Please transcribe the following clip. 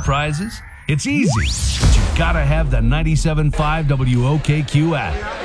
prizes? It's easy, but you've got to have the 97.5 WOKQ app.